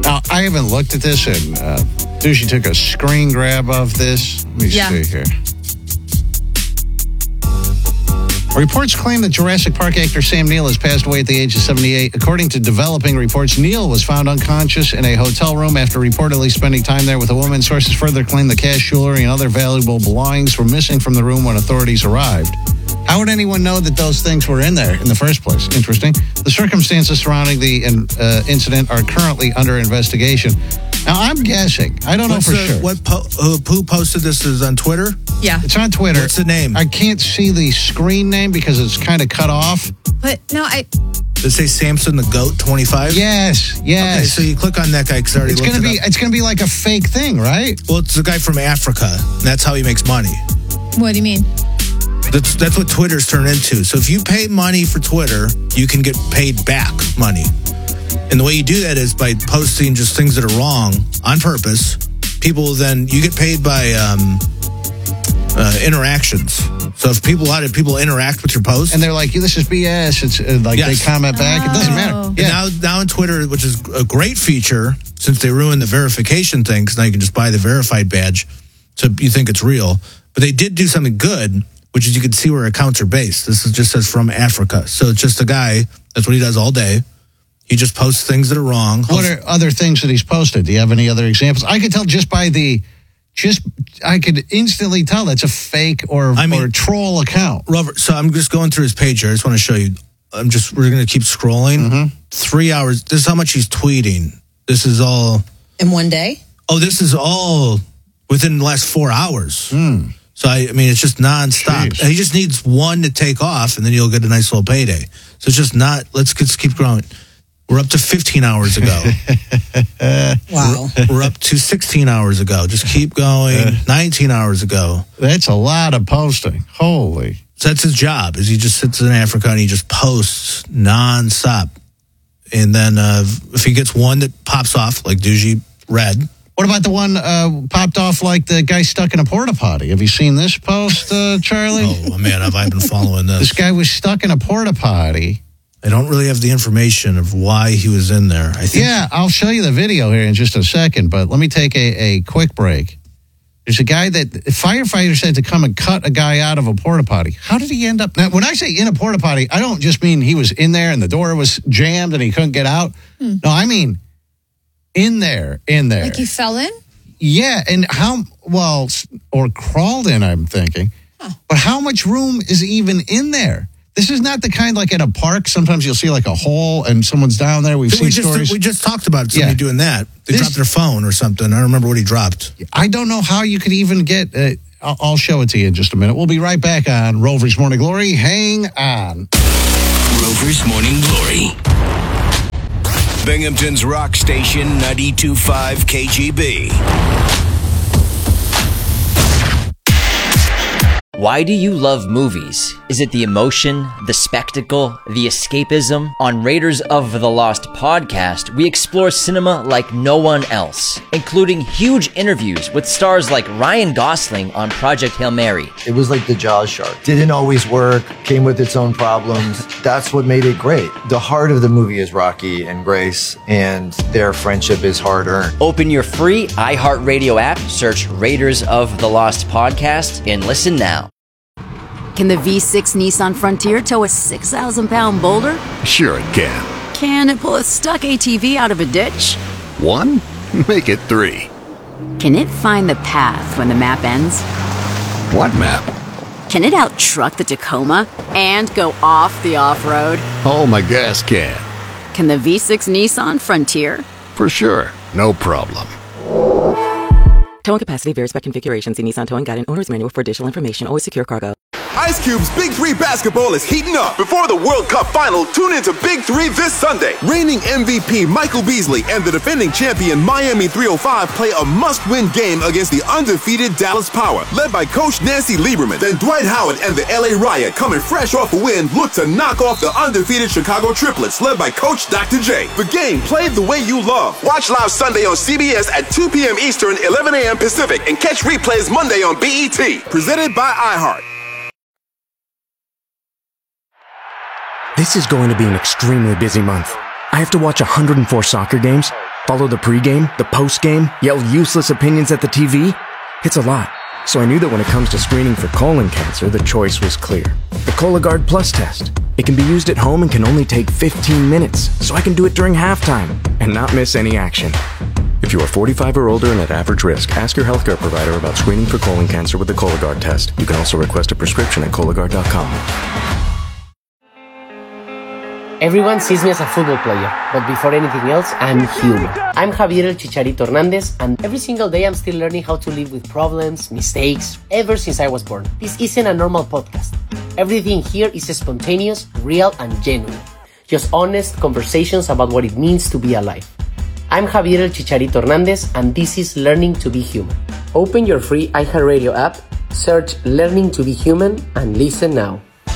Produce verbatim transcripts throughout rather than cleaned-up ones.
Now, I haven't looked at this, and uh, Sushi took a screen grab of this. Let me yeah. see here. Reports claim that Jurassic Park actor Sam Neill has passed away at the age of seventy-eight. According to developing reports, Neill was found unconscious in a hotel room after reportedly spending time there with a woman. Sources further claim the cash, jewelry, and other valuable belongings were missing from the room when authorities arrived. How would anyone know that those things were in there in the first place? Interesting. The circumstances surrounding the uh, incident are currently under investigation. Now, I'm guessing. I don't What's know for the, sure. What po- uh, who posted this is on Twitter? Yeah. It's on Twitter. What's the name? I can't see the screen name because it's kind of cut off. But no, I... Does it say Samson the Goat twenty-five? Yes, yes. Okay, so you click on that guy because I already It's looked gonna it be. up. It's gonna be like a fake thing, right? Well, it's a guy from Africa. And that's how he makes money. What do you mean? That's that's what Twitter's turned into. So if you pay money for Twitter, you can get paid back money. And the way you do that is by posting just things that are wrong on purpose. People then, you get paid by um, uh, interactions. So if people, a lot of people interact with your post. And they're like, "This is B S." It's uh, like Yes. they comment back. It doesn't Oh. matter. Yeah. And now, now on Twitter, which is a great feature, since they ruined the verification thing, because now you can just buy the verified badge, so you think it's real. But they did do something good, which is you can see where accounts are based. This is just says from Africa. So it's just a guy, that's what he does all day. He just posts things that are wrong. What are other things that he's posted? Do you have any other examples? I could tell just by the, just I could instantly tell that's a fake or I mean- or troll account. Robert, so I'm just going through his page here. I just want to show you. I'm just, we're going to keep scrolling. Mm-hmm. Three hours. This is how much he's tweeting. This is all. In one day? Oh, this is all within the last four hours. Mm. So, I, I mean, it's just nonstop. Jeez. And he just needs one to take off, and then you'll get a nice little payday. So it's just not, let's, let's keep growing. We're up to fifteen hours ago. Wow. We're, we're up to sixteen hours ago. Just keep going. nineteen hours ago. That's a lot of posting. Holy. So that's his job, is he just sits in Africa and he just posts nonstop. And then uh, if he gets one that pops off, like Doogie read. What about the one uh, popped off like the guy stuck in a porta potty? Have you seen this post, uh, Charlie? Oh, man, have I been following this? This guy was stuck in a porta potty. I don't really have the information of why he was in there. I think. Yeah, I'll show you the video here in just a second, but let me take a, a quick break. There's a guy that firefighters had to come and cut a guy out of a porta potty. How did he end up? Now, when I say in a porta potty, I don't just mean he was in there and the door was jammed and he couldn't get out. Hmm. No, I mean in there, in there. Like he fell in? Yeah, and how, well, or crawled in, I'm thinking. Huh. But how much room is even in there? This is not the kind like at a park. Sometimes you'll see like a hole and someone's down there. We've So seen we just, stories. We just talked about somebody Yeah. doing that. They This- dropped their phone or something. I don't remember what he dropped. I don't know how you could even get, uh, I'll, I'll show it to you in just a minute. We'll be right back on Rover's Morning Glory. Hang on. Rover's Morning Glory. Binghamton's Rock Station, ninety-two point five K G B. Why do you love movies? Is it the emotion, the spectacle, the escapism? On Raiders of the Lost podcast, we explore cinema like no one else, including huge interviews with stars like Ryan Gosling on Project Hail Mary. It was like the Jaws shark. Didn't always work, came with its own problems. That's what made it great. The heart of the movie is Rocky and Grace, and their friendship is hard-earned. Open your free iHeartRadio app, search Raiders of the Lost podcast, and listen now. Can the V six Nissan Frontier tow a six thousand pound boulder? Sure it can. Can it pull a stuck A T V out of a ditch? One? Make it three. Can it find the path when the map ends? What map? Can it out-truck the Tacoma and go off the off-road? Oh, my gas can. Can the V six Nissan Frontier? For sure. No problem. Towing capacity varies by configuration. See Nissan Towing Guide and Owner's Manual for additional information. Always secure cargo. Ice Cube's Big Three basketball is heating up. Before the World Cup final, tune into Big Three this Sunday. Reigning M V P Michael Beasley and the defending champion Miami three oh five play a must-win game against the undefeated Dallas Power, led by Coach Nancy Lieberman. Then Dwight Howard and the L A Riot, coming fresh off a win, look to knock off the undefeated Chicago Triplets, led by Coach Doctor J. The game played the way you love. Watch live Sunday on C B S at two p.m. Eastern, eleven a.m. Pacific, and catch replays Monday on B E T. Presented by iHeart. This is going to be an extremely busy month. I have to watch one hundred four soccer games, Follow the pregame, the postgame, yell useless opinions at the T V? It's a lot. So I knew that when it comes to screening for colon cancer, the choice was clear. The Cologuard Plus test. It can be used at home and can only take fifteen minutes, so I can do it during halftime and not miss any action. If you are forty-five or older and at average risk, ask your healthcare provider about screening for colon cancer with the Cologuard test. You can also request a prescription at Cologuard dot com. Everyone sees me as a football player, but before anything else, I'm human. I'm Javier El Chicharito Hernandez, and every single day I'm still learning how to live with problems, mistakes, ever since I was born. This isn't a normal podcast. Everything here is spontaneous, real, and genuine. Just honest conversations about what it means to be alive. I'm Javier El Chicharito Hernandez, and this is Learning to Be Human. Open your free iHeartRadio app, search Learning to Be Human, and listen now.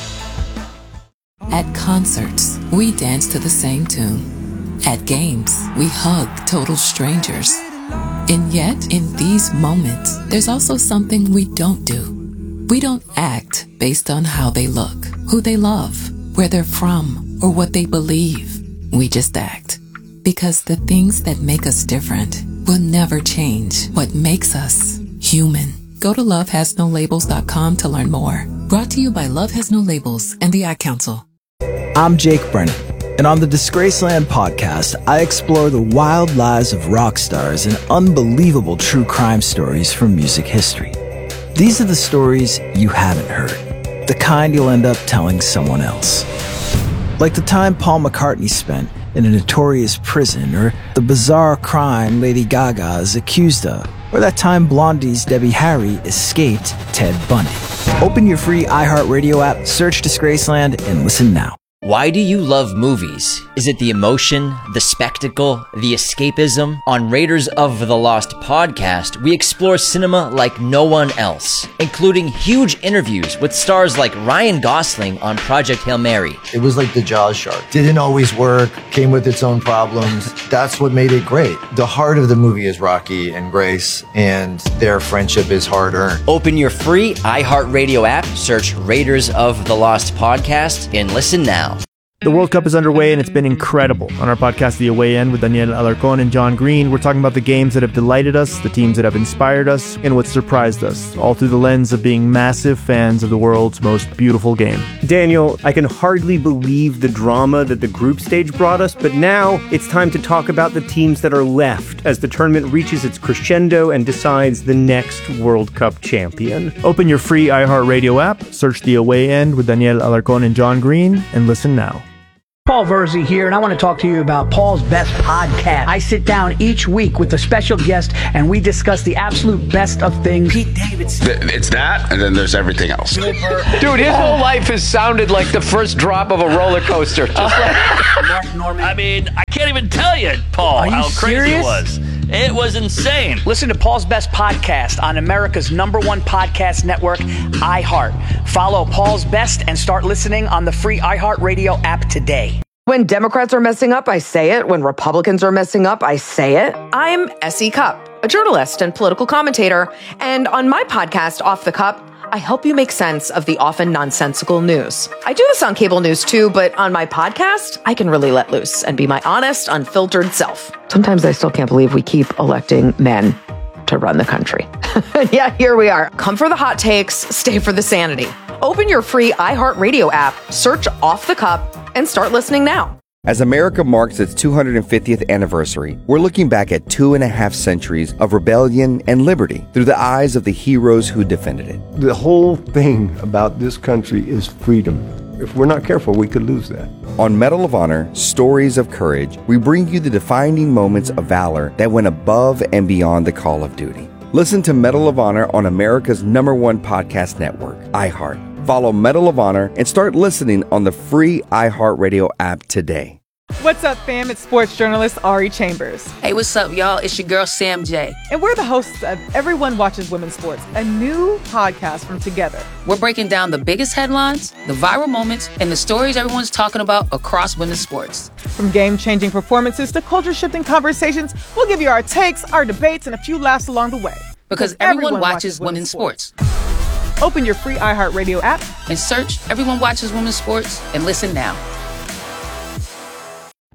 At concerts, we dance to the same tune. At games, we hug total strangers. And yet, in these moments, there's also something we don't do. We don't act based on how they look, who they love, where they're from, or what they believe. We just act. Because the things that make us different will never change what makes us human. Go to love has no labels dot com to learn more. Brought to you by Love Has No Labels and the Ad Council. I'm Jake Brennan, and on the Disgraceland podcast, I explore the wild lives of rock stars and unbelievable true crime stories from music history. These are the stories you haven't heard, the kind you'll end up telling someone else. Like the time Paul McCartney spent in a notorious prison, or the bizarre crime Lady Gaga is accused of, or that time Blondie's Debbie Harry escaped Ted Bundy. Open your free iHeartRadio app, search Disgraceland, and listen now. Why do you love movies? Is it the emotion, the spectacle, the escapism? On Raiders of the Lost podcast, we explore cinema like no one else, including huge interviews with stars like Ryan Gosling on Project Hail Mary. It was like the Jaws shark. Didn't always work, came with its own problems. That's what made it great. The heart of the movie is Rocky and Grace, and their friendship is hard-earned. Open your free iHeartRadio app, search Raiders of the Lost podcast, and listen now. The World Cup is underway and it's been incredible. On our podcast, The Away End, with Daniel Alarcón and John Green, we're talking about the games that have delighted us, the teams that have inspired us, and what surprised us, all through the lens of being massive fans of the world's most beautiful game. Daniel, I can hardly believe the drama that the group stage brought us, but now it's time to talk about the teams that are left as the tournament reaches its crescendo and decides the next World Cup champion. Open your free iHeartRadio app, search The Away End with Daniel Alarcón and John Green, and listen now. Paul Verzi here, and I want to talk to you about Paul's Best Podcast. I sit down each week with a special guest, and we discuss the absolute best of things. Pete Davidson. It's that, and then there's everything else. Dude, his whole life has sounded like the first drop of a roller coaster. Just like Mark Norman. I mean, I can't even tell you, Paul, Are you how crazy serious? it was. It was insane. Listen to Paul's Best Podcast on America's number one podcast network, iHeart. Follow Paul's Best and start listening on the free iHeartRadio app today. When Democrats are messing up, I say it. When Republicans are messing up, I say it. I'm Essie Cupp, a journalist and political commentator. And on my podcast, Off the Cup, I help you make sense of the often nonsensical news. I do this on cable news too, but on my podcast, I can really let loose and be my honest, unfiltered self. Sometimes I still can't believe we keep electing men to run the country. Yeah, here we are. Come for the hot takes, stay for the sanity. Open your free iHeartRadio app, search Off the Cup, and start listening now. As America marks its two hundred fiftieth anniversary, we're looking back at two and a half centuries of rebellion and liberty through the eyes of the heroes who defended it. The whole thing about this country is freedom. If we're not careful, we could lose that. On Medal of Honor, Stories of Courage, we bring you the defining moments of valor that went above and beyond the call of duty. Listen to Medal of Honor on America's number one podcast network, iHeart. Follow Medal of Honor and start listening on the free iHeartRadio app today. What's up, fam? It's sports journalist Ari Chambers. Hey, what's up, y'all? It's your girl, Sam J. And we're the hosts of Everyone Watches Women's Sports, a new podcast from Together. We're breaking down the biggest headlines, the viral moments, and the stories everyone's talking about across women's sports. From game-changing performances to culture-shifting conversations, we'll give you our takes, our debates, and a few laughs along the way. Because everyone, everyone watches, watches women's sports. sports. Open your free iHeartRadio app and search Everyone Watches Women's Sports and listen now.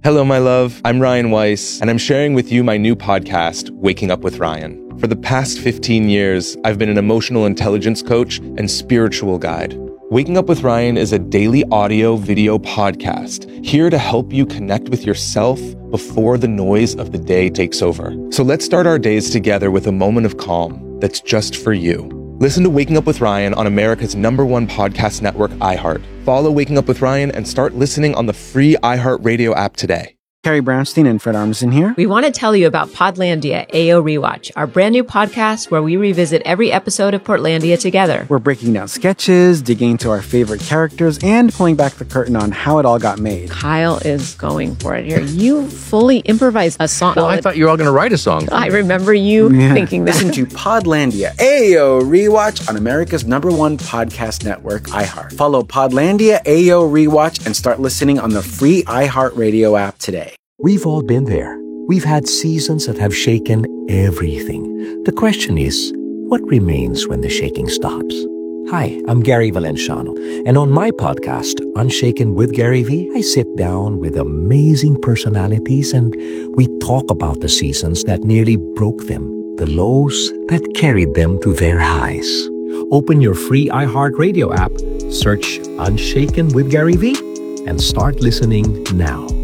Hello, my love. I'm Ryan Weiss, and I'm sharing with you my new podcast, Waking Up with Ryan. For the past fifteen years, I've been an emotional intelligence coach and spiritual guide. Waking Up with Ryan is a daily audio video podcast here to help you connect with yourself before the noise of the day takes over. So let's start our days together with a moment of calm that's just for you. Listen to Waking Up with Ryan on America's number one podcast network, iHeart. Follow Waking Up with Ryan and start listening on the free iHeartRadio app today. Carrie Brownstein and Fred Armisen here. We want to tell you about Podlandia A O Rewatch, our brand new podcast where we revisit every episode of Portlandia together. We're breaking down sketches, digging into our favorite characters, and pulling back the curtain on how it all got made. Kyle is going for it here. You fully improvised a song. Well, I thought you were all going to write a song. I remember you yeah. thinking that. Listen to Podlandia A O Rewatch on America's number one podcast network, iHeart. Follow Podlandia A O Rewatch and start listening on the free iHeartRadio app today. We've all been there. We've had seasons that have shaken everything. The question is, what remains when the shaking stops? Hi, I'm Gary Valenciano, and on my podcast, Unshaken with Gary V, I sit down with amazing personalities and we talk about the seasons that nearly broke them, the lows that carried them to their highs. Open your free iHeartRadio app, search Unshaken with Gary V, and start listening now.